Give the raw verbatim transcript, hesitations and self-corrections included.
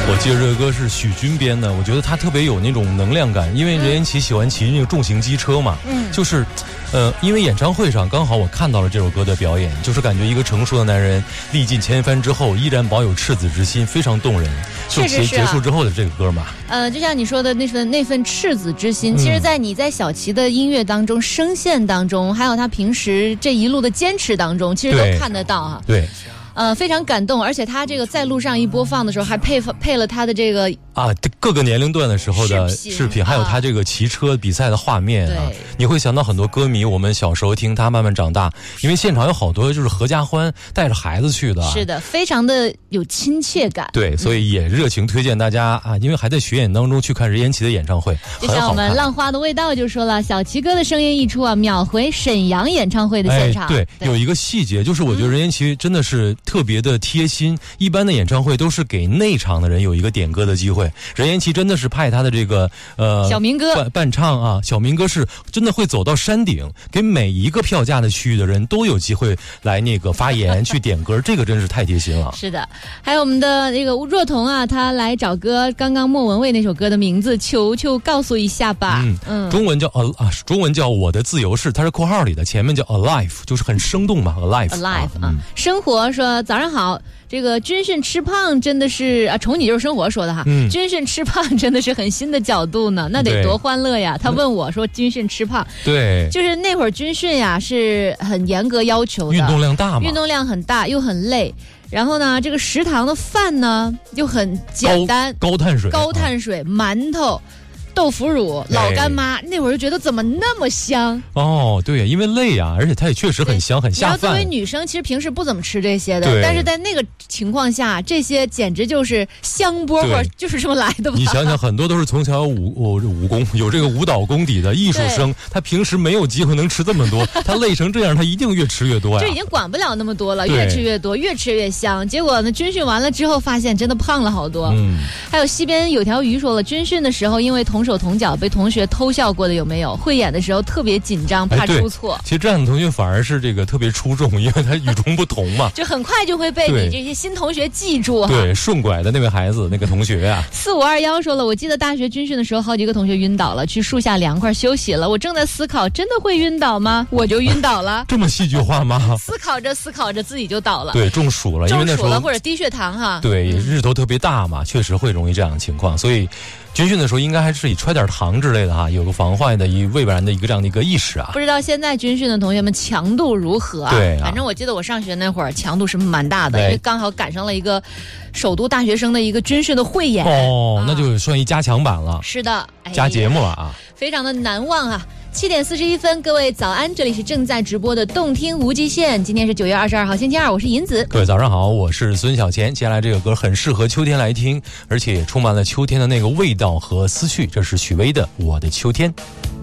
我记得这个歌是许君编的，我觉得他特别有那种能量感，因为任贤齐喜欢骑那个重型机车嘛，嗯，就是，呃，因为演唱会上刚好我看到了这首歌的表演，就是感觉一个成熟的男人历尽千帆之后依然保有赤子之心，非常动人。 确实是、啊、 结束之后的这个歌嘛， 呃，就像你说的那份那份赤子之心，嗯、其实，在你在小齐的音乐当中、声线当中，还有他平时这一路的坚持当中，其实都看得到哈。 对。 呃，非常感动，而且他这个在路上一播放的时候，还配配了他的这个啊，各个年龄段的时候的视频，视频还有他这个骑车比赛的画面啊，你会想到很多歌迷，我们小时候听他慢慢长大，因为现场有好多就是合家欢带着孩子去的， 是的，非常的有亲切感。 对，所以也热情推荐大家啊，因为还在巡演当中去看任贤齐的演唱会， 就像我们浪花的味道就说了，小齐哥的声音一出啊，秒回沈阳演唱会的现场。 哎、对, 对，有一个细节就是我觉得任贤齐真的是特别的贴心，嗯、一般的演唱会都是给内场的人有一个点歌的机会，任贤齐真的是派他的这个呃小民歌伴伴唱啊，小民歌是真的会走到山顶，给每一个票价的区域的人都有机会来那个发言去点歌，这个真是太贴心了。 是的，还有我们的那个若彤啊，他来找歌，刚刚莫文蔚那首歌的名字，求求告诉一下吧。 嗯嗯，中文叫啊啊，中文叫我的自由是，它是括号里的，前面叫 alive， 就是很生动嘛 ，alive alive 啊。 嗯、 生活说早上好。这个军训吃胖真的是啊，宠你就是生活说的哈。嗯，军训吃胖真的是很新的角度呢，那得多欢乐呀！他问我说，军训吃胖， 对， 就是那会儿军训呀是很严格要求的， 运动量大嘛， 运动量很大又很累。然后呢，这个食堂的饭呢又很简单， 高, 高碳水， 高碳水，馒头。豆腐乳、老干妈，那会儿就觉得怎么那么香哦，对，因为累啊，而且它也确实很香，很下饭。 然后作为女生，其实平时不怎么吃这些的，但是在那个情况下，这些简直就是香饽饽，就是这么来的吧？ 你想想，很多都是从小有武武功、有这个舞蹈功底的艺术生，他平时没有机会能吃这么多，他累成这样，他一定越吃越多呀。 就已经管不了那么多了，越吃越多，越吃越香。结果呢，军训完了之后，发现真的胖了好多。嗯，还有西边有条鱼说了，军训的时候因为同手同脚被同学偷笑过的有没有？汇演的时候特别紧张，怕出错。 哎、其实这样的同学反而是这个特别出众，因为他与众不同嘛， 就很快就会被你这些新同学记住哈。 对，顺拐的那位孩子，那个同学呀、啊。 四五二幺说了，我记得大学军训的时候，好几个同学晕倒了，去树下凉快休息了。我正在思考，真的会晕倒吗？我就晕倒了。 这么戏剧化吗？ 思考着思考着自己就倒了。 对，中暑了，因为那时候中暑了或者低血糖哈。 对，嗯、日头特别大嘛，确实会容易这样的情况，所以。军训的时候应该还是以揣点糖之类的哈，有个防患的一未然的一个这样的一个意识啊。 不知道现在军训的同学们强度如何啊？ 对啊， 反正我记得我上学那会儿强度是蛮大的，因为刚好赶上了一个首都大学生的一个军训的汇演。 哦，啊、那就算一加强版了。 是的， 哎、加节目了啊， 非常的难忘啊。七点四十一分，各位早安，这里是正在直播的动听无极限。今天是九月二十二号，星期二，我是银子。 各位早上好，我是孙小钱。接下来这个歌很适合秋天来听，而且也充满了秋天的那个味道和思绪。这是许巍的《我的秋天》。